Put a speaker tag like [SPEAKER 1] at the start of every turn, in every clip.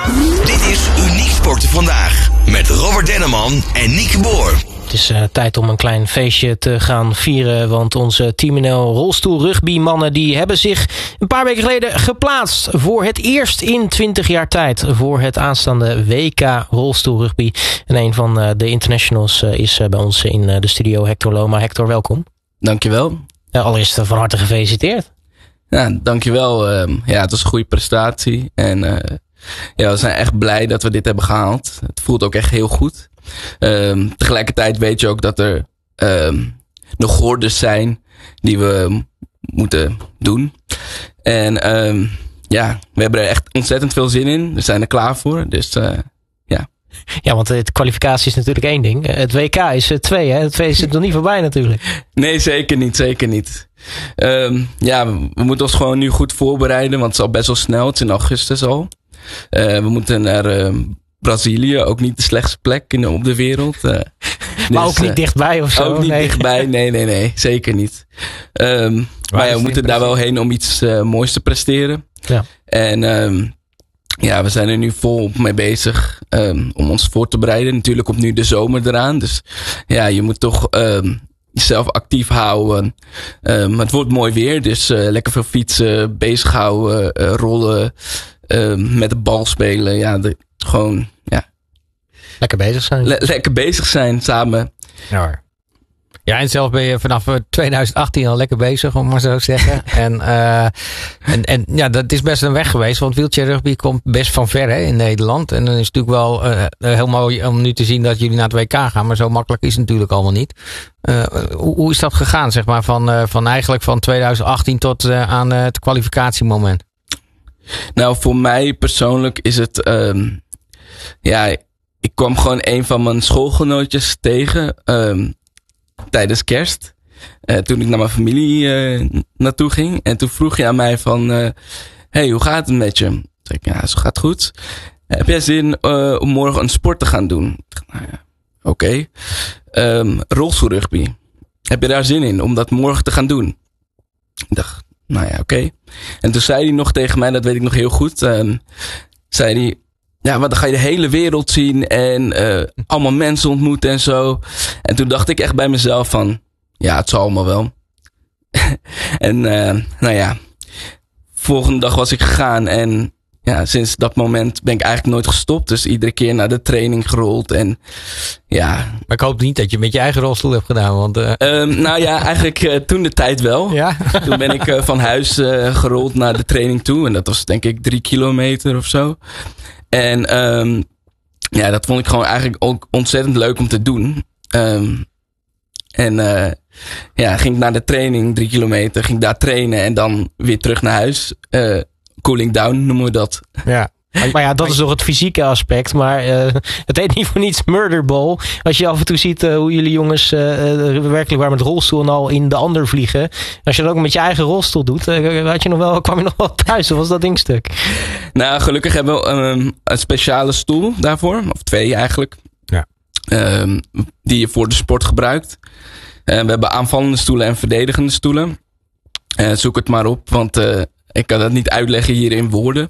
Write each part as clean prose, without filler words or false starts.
[SPEAKER 1] Dit is Uniek Sporten Vandaag met Robert Denneman en Nieke Boer.
[SPEAKER 2] Het is tijd om een klein feestje te gaan vieren, want onze Team NL rolstoelrugbymannen die hebben zich een paar weken geleden geplaatst voor het eerst in 20 jaar tijd voor het aanstaande WK rolstoelrugby. En een van de internationals is bij ons in de studio, Hector Loma. Hector, welkom.
[SPEAKER 3] Dankjewel.
[SPEAKER 2] Allereerst van harte gefeliciteerd.
[SPEAKER 3] Ja, dankjewel. Het was een goede prestatie en we zijn echt blij dat we dit hebben gehaald. Het voelt ook echt heel goed. Tegelijkertijd weet je ook dat er nog hordes zijn die we moeten doen. En we hebben er echt ontzettend veel zin in. We zijn er klaar voor. Dus ja.
[SPEAKER 2] Ja, want de kwalificatie is natuurlijk één ding. Het WK is 2, hè? Het 2 is nog niet voorbij natuurlijk.
[SPEAKER 3] Nee, zeker niet. We moeten ons gewoon nu goed voorbereiden, want het is al best wel snel. Het is in augustus al. We moeten naar Brazilië, ook niet de slechtste plek op de wereld.
[SPEAKER 2] Maar ook niet dichtbij of zo?
[SPEAKER 3] Ook niet dichtbij, nee, zeker niet. Maar we moeten daar wel heen om iets moois te presteren. Ja. En we zijn er nu volop mee bezig om ons voor te bereiden. Natuurlijk komt nu de zomer eraan, dus ja, je moet toch jezelf actief houden. Het wordt mooi weer, dus lekker veel fietsen, bezighouden, rollen, met de bal spelen. Ja, gewoon, ja.
[SPEAKER 2] Lekker bezig zijn.
[SPEAKER 3] Lekker bezig zijn samen.
[SPEAKER 4] Ja, en zelf ben je vanaf 2018 al lekker bezig, om maar zo te zeggen. En dat is best een weg geweest, want wheelchair rugby komt best van ver in Nederland. En dan is het natuurlijk wel heel mooi om nu te zien dat jullie naar het WK gaan, maar zo makkelijk is het natuurlijk allemaal niet. Hoe is dat gegaan, zeg maar, van 2018 tot aan het kwalificatiemoment?
[SPEAKER 3] Nou, voor mij persoonlijk is het, ik kwam gewoon een van mijn schoolgenootjes tegen tijdens kerst. Toen ik naar mijn familie naartoe ging. En toen vroeg hij aan mij van, hey, hoe gaat het met je? Toen zei ik, ja, zo gaat goed. Heb jij zin om morgen een sport te gaan doen? Ik dacht, nou ja, oké. Rolstoelrugby. Heb je daar zin in om dat morgen te gaan doen? Ik dacht, nou ja, oké. En toen zei hij nog tegen mij, dat weet ik nog heel goed. Zei hij, ja, maar dan ga je de hele wereld zien en allemaal mensen ontmoeten en zo. En toen dacht ik echt bij mezelf van, ja, het zal allemaal wel. En volgende dag was ik gegaan en ja, sinds dat moment ben ik eigenlijk nooit gestopt. Dus iedere keer naar de training gerold en ja.
[SPEAKER 4] Maar ik hoop niet dat je met je eigen rolstoel hebt gedaan, want
[SPEAKER 3] eigenlijk toen de tijd wel. Ja? Toen ben ik van huis gerold naar de training toe en dat was denk ik 3 kilometer of zo. En dat vond ik gewoon eigenlijk ook ontzettend leuk om te doen. Ging ik naar de training, 3 kilometer, ging daar trainen en dan weer terug naar huis. Cooling down noemen we dat.
[SPEAKER 2] Ja. Maar ja, dat is toch het fysieke aspect. Maar het heet niet voor niets murderball. Als je af en toe ziet hoe jullie jongens werkelijk waar met rolstoel en al in de ander vliegen. Als je dat ook met je eigen rolstoel doet, kwam je nog wel thuis. Of was dat ding stuk?
[SPEAKER 3] Nou, gelukkig hebben we een speciale stoel daarvoor. Of 2 eigenlijk. Ja. Die je voor de sport gebruikt. We hebben aanvallende stoelen en verdedigende stoelen. Zoek het maar op, want ik kan dat niet uitleggen hier in woorden.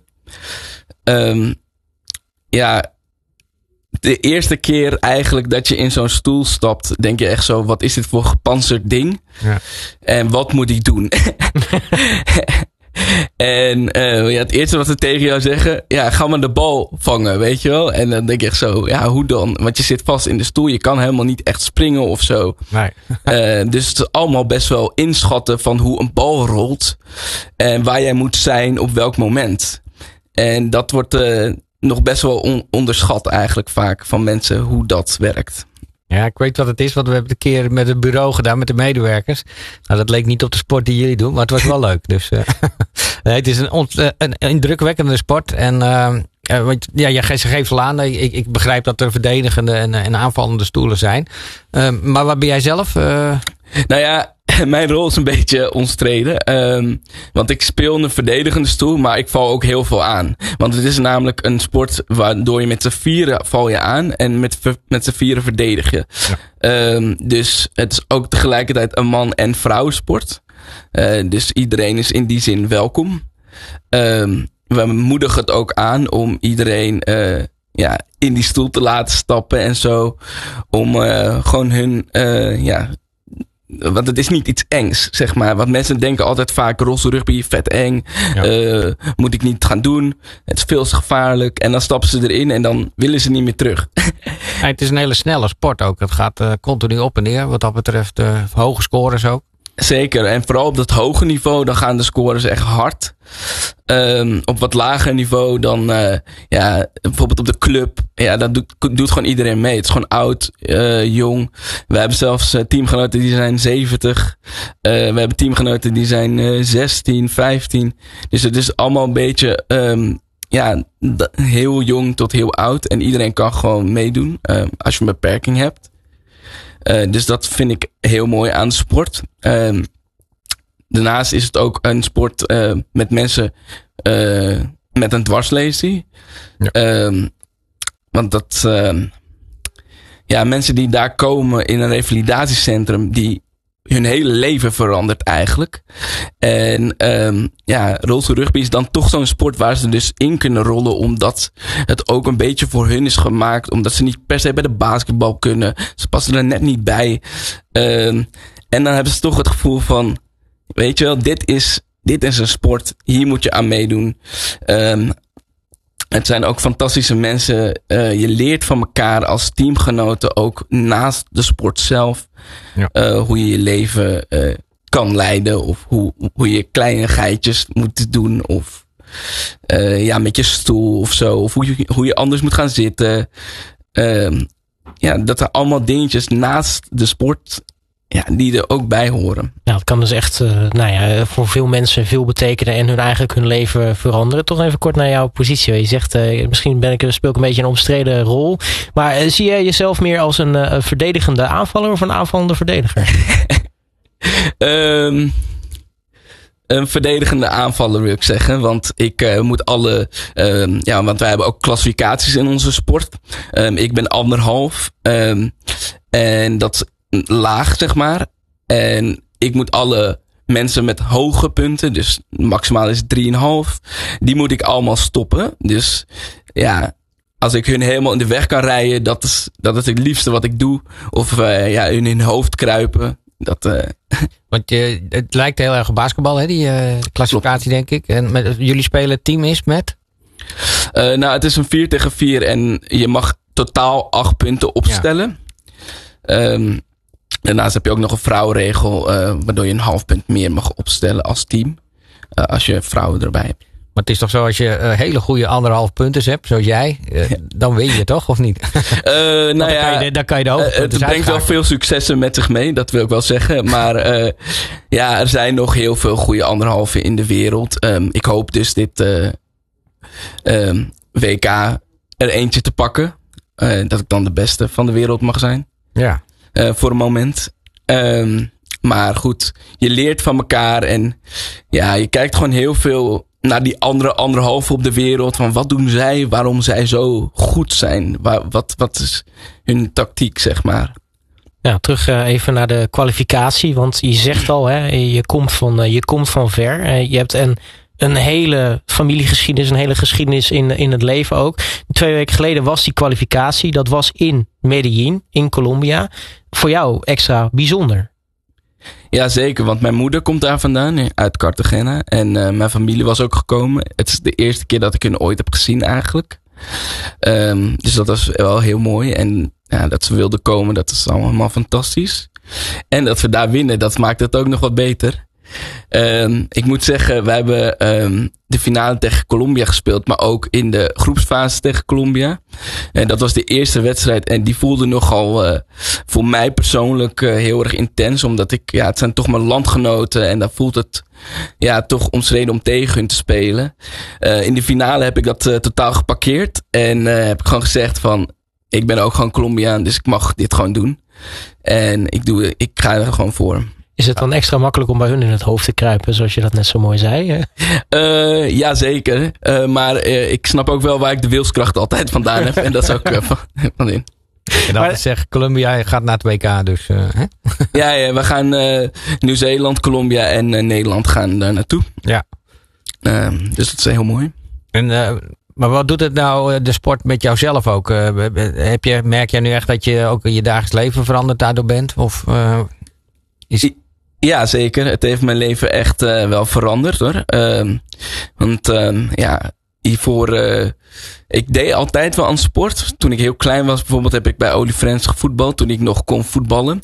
[SPEAKER 3] De eerste keer eigenlijk dat je in zo'n stoel stapt, denk je echt zo, wat is dit voor gepantserd ding? Ja. En wat moet ik doen? En het eerste wat ze tegen jou zeggen, ja, ga maar de bal vangen, weet je wel? En dan denk je echt zo, ja, hoe dan? Want je zit vast in de stoel, je kan helemaal niet echt springen of zo. Nee. Dus het is allemaal best wel inschatten van hoe een bal rolt en waar jij moet zijn op welk moment. En dat wordt nog best wel onderschat eigenlijk vaak van mensen hoe dat werkt.
[SPEAKER 4] Ja, ik weet wat het is, want we hebben het een keer met het bureau gedaan met de medewerkers. Nou, dat leek niet op de sport die jullie doen, maar het was wel leuk. Dus nee, het is een indrukwekkende sport. En je geeft al aan, ik begrijp dat er verdedigende en aanvallende stoelen zijn. Maar wat ben jij zelf?
[SPEAKER 3] Nou ja, mijn rol is een beetje omstreden. Want ik speel een verdedigende stoel, maar ik val ook heel veel aan. Want het is namelijk een sport waardoor je met z'n vieren val je aan en met z'n vieren verdedig je. Ja. Dus het is ook tegelijkertijd een man- en vrouwensport. Dus iedereen is in die zin welkom. we moedigen het ook aan om iedereen in die stoel te laten stappen en zo. Om gewoon hun, want het is niet iets engs, zeg maar. Want mensen denken altijd vaak, rolstoelrugby, vet eng. Ja. Moet ik niet gaan doen. Het is veel te gevaarlijk. En dan stappen ze erin en dan willen ze niet meer terug.
[SPEAKER 4] Het is een hele snelle sport ook. Het gaat continu op en neer. Wat dat betreft hoge scores ook.
[SPEAKER 3] Zeker. En vooral op dat hoge niveau, dan gaan de scores echt hard. Op wat lager niveau, dan bijvoorbeeld op de club. Ja, dat doet gewoon iedereen mee. Het is gewoon oud, jong. We hebben zelfs teamgenoten die zijn 70. We hebben teamgenoten die zijn 16, 15. Dus het is allemaal een beetje heel jong tot heel oud. En iedereen kan gewoon meedoen als je een beperking hebt. Dus dat vind ik heel mooi aan de sport. Daarnaast is het ook een sport met mensen met een dwarslesie. Ja. Want dat... mensen die daar komen in een revalidatiecentrum, die hun hele leven verandert eigenlijk. En rolstoelrugby is dan toch zo'n sport waar ze dus in kunnen rollen, omdat het ook een beetje voor hun is gemaakt, omdat ze niet per se bij de basketbal kunnen. Ze passen er net niet bij. En dan hebben ze toch het gevoel van, weet je wel, dit is een sport, hier moet je aan meedoen. Het zijn ook fantastische mensen. Je leert van elkaar als teamgenoten ook naast de sport zelf. Ja. Hoe je je leven kan leiden. Of hoe je kleine geitjes moet doen. Of met je stoel of zo. Of hoe je anders moet gaan zitten. Dat zijn allemaal dingetjes naast de sport. Ja, die er ook bij horen.
[SPEAKER 2] Nou, het kan dus echt voor veel mensen veel betekenen en hun leven veranderen. Toch even kort naar jouw positie. Je zegt, misschien speel ik een beetje een omstreden rol. Maar zie jij jezelf meer als een verdedigende aanvaller of een aanvallende verdediger?
[SPEAKER 3] Een verdedigende aanvaller wil ik zeggen. Want ik moet want wij hebben ook klassificaties in onze sport. Ik ben 1,5. En dat laag, zeg maar. En ik moet alle mensen met hoge punten, dus maximaal is 3,5, die moet ik allemaal stoppen. Dus ja, als ik hun helemaal in de weg kan rijden, dat is het liefste wat ik doe. Of hun in hun hoofd kruipen.
[SPEAKER 4] Want het lijkt heel erg op basketbal, hè, die klassificatie, denk ik. En jullie spelen team is met?
[SPEAKER 3] Het is een 4-tegen-4 en je mag totaal 8 punten opstellen. Ja. Daarnaast heb je ook nog een vrouwenregel, waardoor je een half punt meer mag opstellen als team. Als je vrouwen erbij hebt.
[SPEAKER 4] Maar het is toch zo, als je hele goede 1,5 punten hebt, zoals jij, dan win je toch, of niet?
[SPEAKER 3] Dan
[SPEAKER 4] kan je de hoogte
[SPEAKER 3] het brengt wel veel successen met zich mee, dat wil ik wel zeggen. Maar er zijn nog heel veel goede 1,5 in de wereld. Ik hoop dus dit WK er eentje te pakken. Dat ik dan de beste van de wereld mag zijn.
[SPEAKER 4] Ja.
[SPEAKER 3] Voor een moment. Maar goed, je leert van elkaar. En ja, je kijkt gewoon heel veel naar die andere 1,5 op de wereld. Van wat doen zij? Waarom zij zo goed zijn? Wat is hun tactiek, zeg maar?
[SPEAKER 2] Nou, terug even naar de kwalificatie. Want je zegt al, hè, je komt van ver. Je hebt een hele familiegeschiedenis, een hele geschiedenis in het leven ook. 2 weken geleden was die kwalificatie. Dat was in Medellín, in Colombia. Voor jou extra bijzonder.
[SPEAKER 3] Ja, zeker. Want mijn moeder komt daar vandaan, uit Cartagena. En mijn familie was ook gekomen. Het is de eerste keer dat ik hun ooit heb gezien eigenlijk. Dus dat was wel heel mooi. En ja, dat ze wilden komen, dat is allemaal fantastisch. En dat we daar winnen, dat maakt het ook nog wat beter. Ik moet zeggen, we hebben de finale tegen Colombia gespeeld, maar ook in de groepsfase tegen Colombia. En dat was de eerste wedstrijd en die voelde nogal voor mij persoonlijk heel erg intens, omdat het zijn toch mijn landgenoten en dan voelt het toch omstreden om tegen hun te spelen. In de finale heb ik dat totaal geparkeerd en heb ik gewoon gezegd van, ik ben ook gewoon Colombiaan, dus ik mag dit gewoon doen. En ik ga er gewoon voor.
[SPEAKER 2] Is het dan extra makkelijk om bij hun in het hoofd te kruipen, zoals je dat net zo mooi zei?
[SPEAKER 3] Ja, zeker. Maar ik snap ook wel waar ik de wilskracht altijd vandaan heb. En dat is ook van in.
[SPEAKER 4] En dan zeg Colombia gaat naar het WK dus. Hè?
[SPEAKER 3] Ja, we gaan Nieuw-Zeeland, Colombia en Nederland gaan daar naartoe.
[SPEAKER 4] Ja.
[SPEAKER 3] Dus dat is heel mooi.
[SPEAKER 4] Maar wat doet het nou, de sport, met jouzelf ook? Merk jij nu echt dat je ook je dagelijks leven veranderd daardoor bent?
[SPEAKER 3] Ja, zeker. Het heeft mijn leven echt wel veranderd, hoor. Hiervoor... ik deed altijd wel aan sport. Toen ik heel klein was, bijvoorbeeld, heb ik bij Holy Friends gevoetbald. Toen ik nog kon voetballen.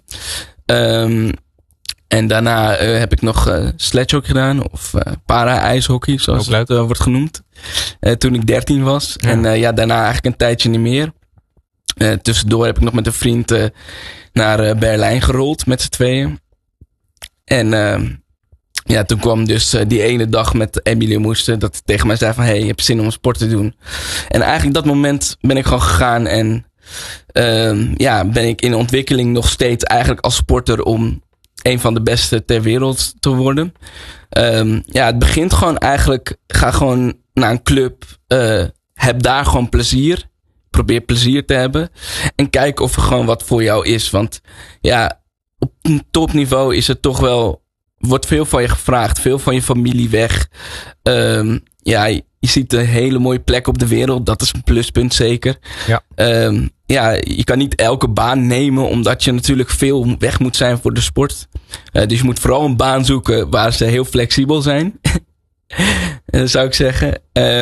[SPEAKER 3] En daarna heb ik nog sledgehockey gedaan. Of para-ijshockey, zoals het wordt genoemd. Toen ik 13 was. Ja. En daarna eigenlijk een tijdje niet meer. Tussendoor heb ik nog met een vriend naar Berlijn gerold. Met z'n tweeën. En toen kwam dus die ene dag met Emily Moesten. Dat hij tegen mij zei van, hey, je hebt zin om sport te doen. En eigenlijk dat moment ben ik gewoon gegaan. En ben ik in ontwikkeling nog steeds eigenlijk als sporter om een van de beste ter wereld te worden. Het begint gewoon eigenlijk, ga gewoon naar een club. Heb daar gewoon plezier. Probeer plezier te hebben. En kijk of er gewoon wat voor jou is. Want op een topniveau is het toch wel, wordt veel van je gevraagd. Veel van je familie weg. Je ziet een hele mooie plek op de wereld. Dat is een pluspunt zeker. Ja. Je kan niet elke baan nemen, omdat je natuurlijk veel weg moet zijn voor de sport. Dus je moet vooral een baan zoeken waar ze heel flexibel zijn. Zou ik zeggen.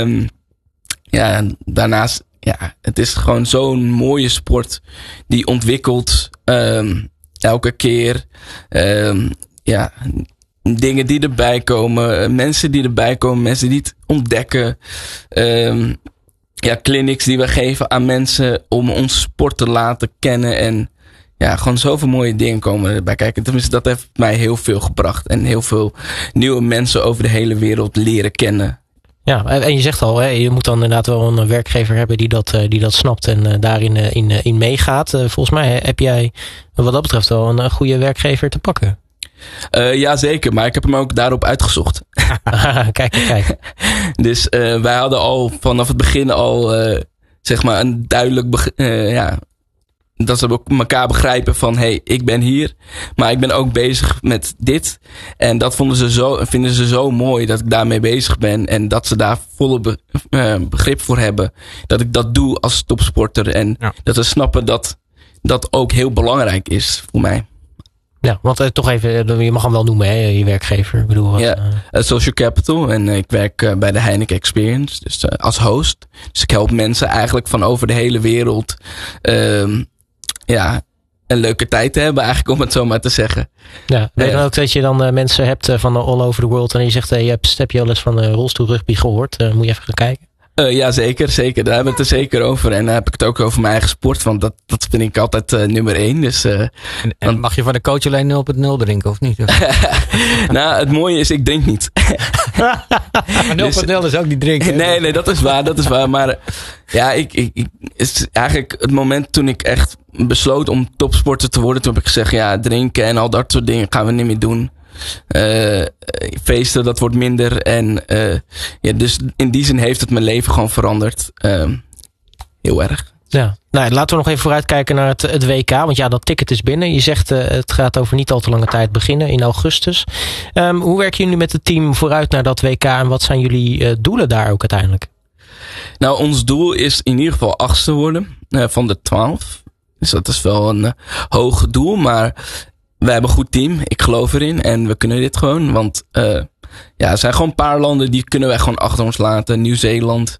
[SPEAKER 3] Daarnaast, het is gewoon zo'n mooie sport die ontwikkelt elke keer. Dingen die erbij komen, mensen die erbij komen, mensen die het ontdekken. Clinics die we geven aan mensen om ons sport te laten kennen. En gewoon zoveel mooie dingen komen erbij kijken. Tenminste, dat heeft mij heel veel gebracht. En heel veel nieuwe mensen over de hele wereld leren kennen. Ja,
[SPEAKER 2] en je zegt al, je moet dan inderdaad wel een werkgever hebben die dat snapt en daarin in meegaat. Volgens mij heb jij wat dat betreft wel een goede werkgever te pakken.
[SPEAKER 3] Ja, zeker. Maar ik heb hem ook daarop uitgezocht.
[SPEAKER 2] Kijk.
[SPEAKER 3] Dus wij hadden al vanaf het begin zeg maar een duidelijk dat ze ook elkaar begrijpen van, hey, ik ben hier, maar ik ben ook bezig met dit. En dat vinden ze zo mooi dat ik daarmee bezig ben. En dat ze daar volle begrip voor hebben. Dat ik dat doe als topsporter. En dat ze snappen dat dat ook heel belangrijk is voor mij.
[SPEAKER 2] Ja, want toch even, je mag hem wel noemen, hè, je werkgever. Ik bedoel,
[SPEAKER 3] Social Capital. En ik werk bij de Heineken Experience. Dus als host. Dus ik help mensen eigenlijk van over de hele wereld een leuke tijd te hebben, eigenlijk, om het zo maar te zeggen. Ja,
[SPEAKER 2] weet je dan ook dat je dan mensen hebt van all over the world en je zegt, heb je al eens van rolstoelrugby gehoord? Moet je even gaan kijken?
[SPEAKER 3] Ja, zeker. Daar hebben we het er zeker over. En dan heb ik het ook over mijn eigen sport. Want dat vind ik altijd nummer 1. Dus,
[SPEAKER 4] en mag je van de coach alleen 0.0 drinken, of niet?
[SPEAKER 3] Nou, het mooie is, ik drink niet.
[SPEAKER 4] Maar 0.0 is ook niet drinken.
[SPEAKER 3] Nee, dat is waar. Maar is eigenlijk het moment toen ik echt besloot om topsporter te worden. Toen heb ik gezegd, drinken en al dat soort dingen gaan we niet meer doen. Feesten, dat wordt minder. En dus in die zin heeft het mijn leven gewoon veranderd. Heel erg.
[SPEAKER 2] Ja, nou, laten we nog even vooruitkijken naar het WK. Want dat ticket is binnen. Je zegt het gaat over niet al te lange tijd beginnen in augustus. Hoe werken jullie met het team vooruit naar dat WK? En wat zijn jullie doelen daar ook uiteindelijk?
[SPEAKER 3] Nou, ons doel is in ieder geval 8e worden van de 12. Dus dat is wel een hoog doel. Maar wij hebben een goed team. Ik geloof erin. En we kunnen dit gewoon. Want er zijn gewoon een paar landen die kunnen wij gewoon achter ons laten. Nieuw-Zeeland.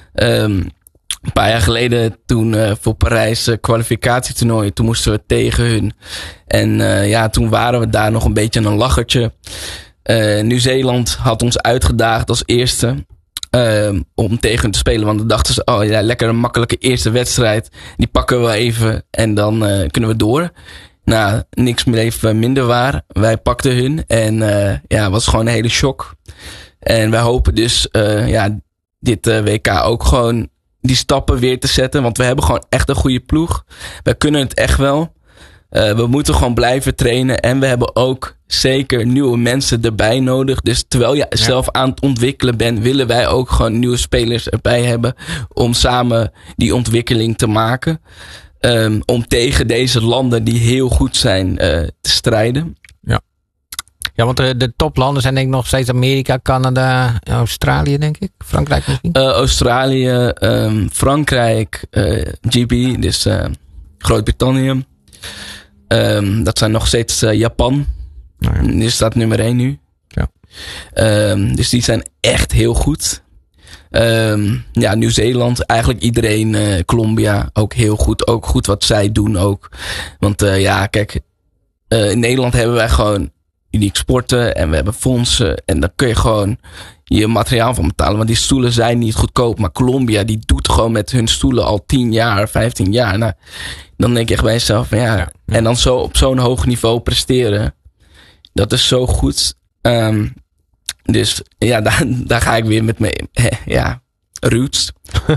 [SPEAKER 3] Een paar jaar geleden toen voor Parijs kwalificatietoernooi. Toen moesten we tegen hun. En toen waren we daar nog een beetje een lachertje. Nieuw-Zeeland had ons uitgedaagd als eerste. Om tegen hun te spelen. Want dan dachten ze, lekker een makkelijke eerste wedstrijd. Die pakken we even. En dan kunnen we door. Nou, niks bleef minder waar. Wij pakten hun. En het was gewoon een hele shock. En wij hopen dus dit WK ook gewoon die stappen weer te zetten. Want we hebben gewoon echt een goede ploeg. Wij kunnen het echt wel. We moeten gewoon blijven trainen. En we hebben ook zeker nieuwe mensen erbij nodig. Dus terwijl je zelf aan het ontwikkelen bent, willen wij ook gewoon nieuwe spelers erbij hebben. Om samen die ontwikkeling te maken. Om tegen deze landen die heel goed zijn te strijden.
[SPEAKER 4] Ja, want de toplanden zijn denk ik nog steeds Amerika, Canada, Australië denk ik. Frankrijk misschien?
[SPEAKER 3] Australië, Frankrijk, GB, dus Groot-Brittannië. Dat zijn nog steeds Japan. Die staat nummer 1 nu.
[SPEAKER 4] Ja.
[SPEAKER 3] Dus die zijn echt heel goed. Nieuw-Zeeland, eigenlijk iedereen. Colombia, ook heel goed. Ook goed wat zij doen ook. Want kijk, in Nederland hebben wij gewoon uniek sporten. En we hebben fondsen. En daar kun je gewoon je materiaal van betalen. Want die stoelen zijn niet goedkoop. Maar Colombia, die doet gewoon met hun stoelen al 10 jaar, 15 jaar. Nou, dan denk ik echt bij jezelf van ja. En dan zo op zo'n hoog niveau presteren. Dat is zo goed. Dus ja, daar ga ik weer met me. Roots.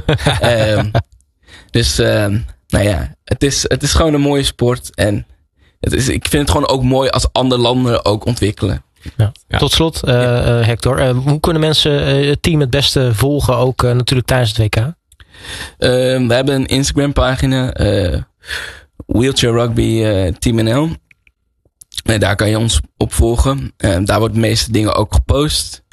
[SPEAKER 3] Het is gewoon een mooie sport. En ik vind het gewoon ook mooi als andere landen ook ontwikkelen.
[SPEAKER 2] Ja. Tot slot, Hector. Hoe kunnen mensen het team het beste volgen? Ook natuurlijk tijdens het WK?
[SPEAKER 3] We hebben een Instagram pagina. Wheelchair Rugby Team NL. Daar kan je ons op volgen. Daar wordt de meeste dingen ook gepost.